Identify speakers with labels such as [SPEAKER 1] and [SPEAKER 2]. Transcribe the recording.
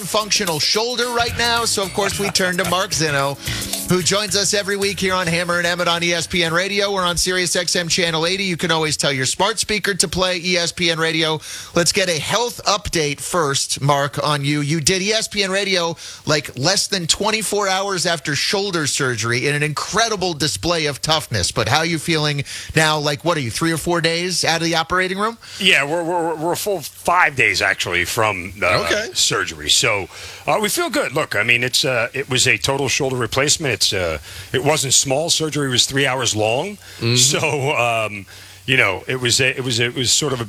[SPEAKER 1] functional shoulder right now, so of course we turn to Mark Zinno, who joins us every week here on Hammer and Emmett on ESPN Radio. We're on Sirius XM Channel 80. You can always tell your smart speaker to play ESPN Radio. Let's get a health update first, Mark, on you. You did ESPN Radio like less than 24 hours after shoulder surgery in an incredible display of toughness. But how are you feeling now? Like, what are you, 3 or 4 days out of the operating room?
[SPEAKER 2] Yeah, we're a full 5 days actually from surgery. So we feel good. Look, I mean, it was a total shoulder replacement. It wasn't small. Surgery was 3 hours long. Mm-hmm. So it was sort of a